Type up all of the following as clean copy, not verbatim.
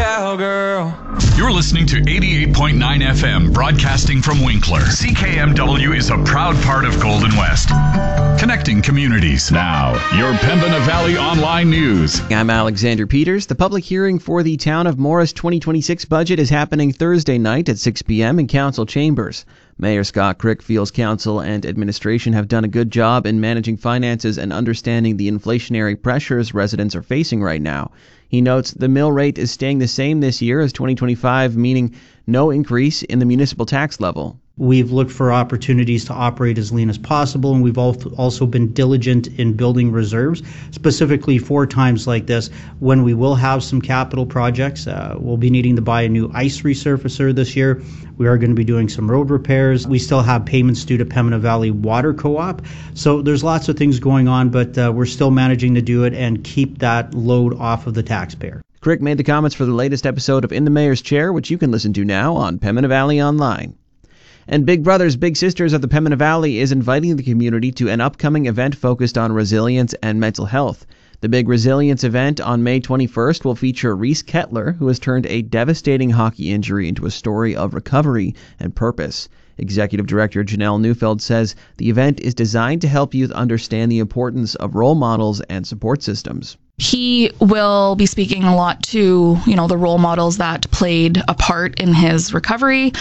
cowgirl. You're listening to 88.9 FM, broadcasting from Winkler. CKMW is a proud part of Golden West, connecting communities. Now, your Pembina Valley Online News. I'm Alexander Peters. The public hearing for the Town of Morris 2026 budget is happening Thursday night at 6 p.m. in Council Chambers. Mayor Scott Crick feels council and administration have done a good job in managing finances and understanding the inflationary pressures residents are facing right now. He notes the mill rate is staying the same this year as 2025, meaning no increase in the municipal tax level. We've looked for opportunities to operate as lean as possible, and we've also been diligent in building reserves, specifically for times like this when we will have some capital projects. We'll be needing to buy a new ice resurfacer this year. We are going to be doing some road repairs. We still have payments due to Pembina Valley Water Co-op. So there's lots of things going on, but we're still managing to do it and keep that load off of the taxpayer. Crick made the comments for the latest episode of In the Mayor's Chair, which you can listen to now on Pembina Valley Online. And Big Brothers Big Sisters of the Pembina Valley is inviting the community to an upcoming event focused on resilience and mental health. The Big Resilience event on May 21st will feature Reese Kettler, who has turned a devastating hockey injury into a story of recovery and purpose. Executive Director Janelle Neufeld says the event is designed to help youth understand the importance of role models and support systems. He will be speaking a lot to, the role models that played a part in his recovery.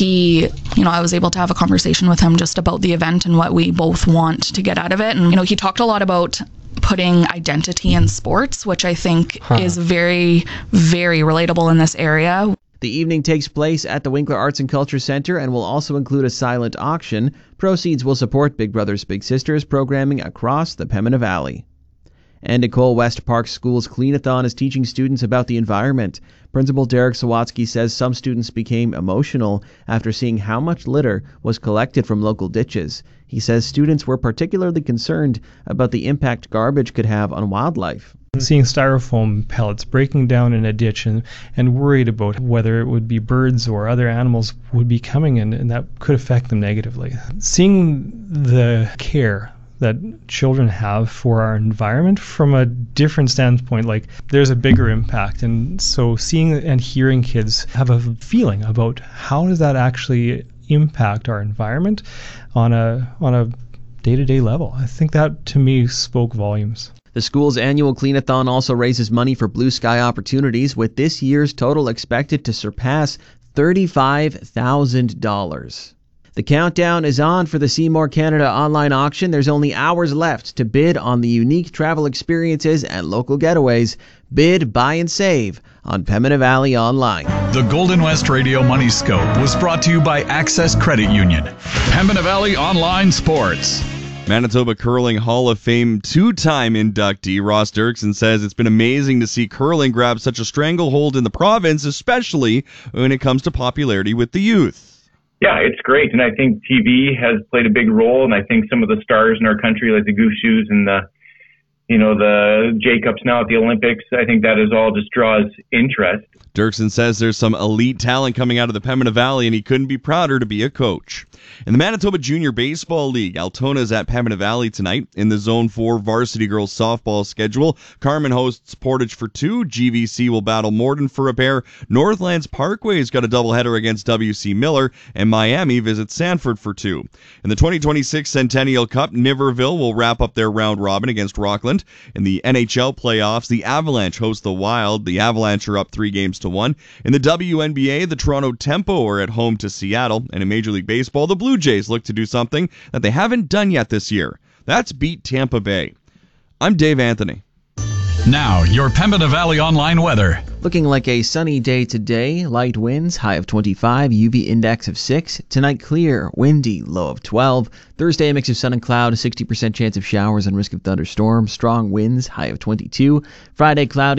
I was able to have a conversation with him just about the event and what we both want to get out of it. And, he talked a lot about putting identity in sports, which I think is very, very relatable in this area. The evening takes place at the Winkler Arts and Culture Center and will also include a silent auction. Proceeds will support Big Brothers Big Sisters programming across the Pembina Valley. And Nicole West Park School's Clean-a-thon is teaching students about the environment. Principal Derek Sawatsky says some students became emotional after seeing how much litter was collected from local ditches. He says students were particularly concerned about the impact garbage could have on wildlife. Seeing styrofoam pellets breaking down in a ditch and worried about whether it would be birds or other animals would be coming in and that could affect them negatively. Seeing the care that children have for our environment from a different standpoint, like there's a bigger impact. And so seeing and hearing kids have a feeling about how does that actually impact our environment on a day-to-day level, I think that to me spoke volumes. The school's annual Clean-a-thon also raises money for Blue Sky Opportunities, with this year's total expected to surpass $35,000. The countdown is on for the Seymour Canada online auction. There's only hours left to bid on the unique travel experiences and local getaways. Bid, buy, and save on Pembina Valley Online. The Golden West Radio Money Scope was brought to you by Access Credit Union. Pembina Valley Online Sports. Manitoba Curling Hall of Fame two-time inductee Ross Dirksen says it's been amazing to see curling grab such a stranglehold in the province, especially when it comes to popularity with the youth. Yeah, it's great, and I think TV has played a big role, and I think some of the stars in our country, like the Goose Shoes and the Jacobs now at the Olympics, I think that is all just draws interest. Dirksen says there's some elite talent coming out of the Pembina Valley, and he couldn't be prouder to be a coach. In the Manitoba Junior Baseball League, Altona is at Pembina Valley tonight. In the Zone 4 varsity girls softball schedule, Carmen hosts Portage for 2. GVC will battle Morden for a pair. Northlands Parkway's got a doubleheader against WC Miller, and Miami visits Sanford for 2. In the 2026 Centennial Cup, Niverville will wrap up their round robin against Rockland. In the NHL playoffs, the Avalanche host the Wild. The Avalanche are up 3-1. In the WNBA, the Toronto Tempo are at home to Seattle. And in Major League Baseball, the Blue Jays look to do something that they haven't done yet this year. That's beat Tampa Bay. I'm Dave Anthony. Now, your Pembina Valley Online weather. Looking like a sunny day today. Light winds, high of 25, UV index of 6. Tonight clear, windy, low of 12. Thursday, a mix of sun and cloud, 60% chance of showers and risk of thunderstorms. Strong winds, high of 22. Friday, cloudy.